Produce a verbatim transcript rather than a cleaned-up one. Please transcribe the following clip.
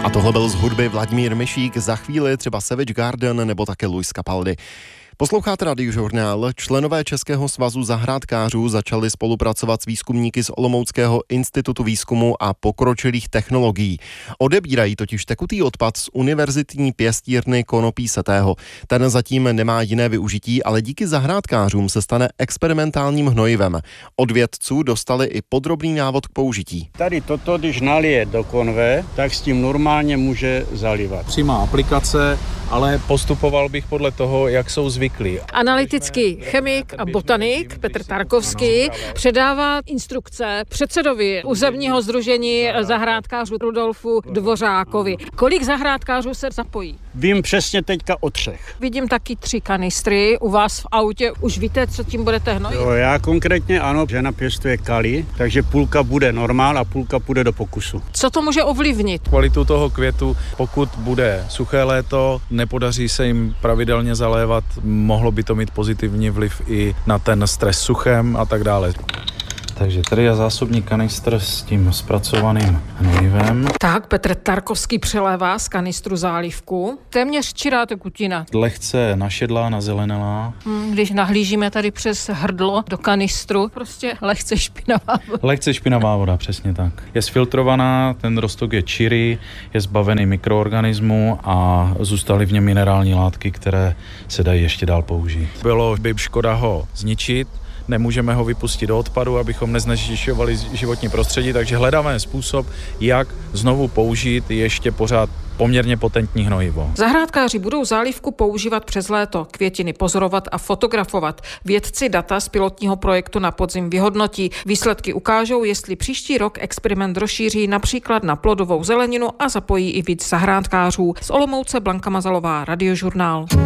A tohle byl z hudby Vladimír Mišík, za chvíli třeba Savage Garden nebo také Luis Capaldi. Posloucháte Radiožurnál. Členové Českého svazu zahrádkářů začali spolupracovat s výzkumníky z Olomouckého institutu výzkumu a pokročilých technologií. Odebírají totiž tekutý odpad z univerzitní pěstírny konopí setého. Ten zatím nemá jiné využití, ale díky zahrádkářům se stane experimentálním hnojivem. Od vědců dostali i podrobný návod k použití. Tady toto, když nalije do konve, tak s tím normálně může zalivat. Přímá aplikace, ale postupoval bych podle toho, jak jsou zvyklí. Analytický chemik a botanik Petr Tarkovský předává instrukce předsedovi územního sdružení zahrádkářů Rudolfu Dvořákovi. Kolik zahrádkářů se zapojí? Vím přesně teďka o třech. Vidím taky tři kanistry u vás v autě. Už víte, co tím budete hnojit? Jo, já konkrétně ano, žena pěstuje kali, takže půlka bude normál a půlka půjde do pokusu. Co to může ovlivnit? Kvalitu toho květu, pokud bude suché léto, nepodaří se jim pravidelně zalévat, mohlo by to mít pozitivní vliv i na ten stres suchem a tak dále. Takže tady je zásobní kanistr s tím zpracovaným hnojivem. Tak, Petr Tarkovský přelévá z kanistru zálivku. Téměř čirá tekutina. Lehce našedlá, nazelenalá. Hmm, když nahlížíme tady přes hrdlo do kanistru, prostě lehce špinavá voda. Lehce špinavá voda, přesně tak. Je sfiltrovaná, ten roztok je čirý, je zbavený mikroorganismů a zůstaly v něm minerální látky, které se dají ještě dál použít. Bylo by škoda ho zničit. Nemůžeme ho vypustit do odpadu, abychom neznečišťovali životní prostředí, takže hledáme způsob, jak znovu použít ještě pořád poměrně potentní hnojivo. Zahrádkáři budou zálivku používat přes léto, květiny pozorovat a fotografovat. Vědci data z pilotního projektu na podzim vyhodnotí. Výsledky ukážou, jestli příští rok experiment rozšíří například na plodovou zeleninu a zapojí i víc zahrádkářů. Z Olomouce Blanka Mazalová, Radiožurnál.